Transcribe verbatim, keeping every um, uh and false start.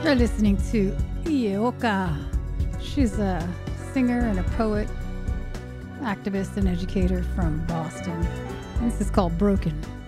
You're listening to Ioka. She's a singer and a poet, activist and educator from Boston. This is called Broken.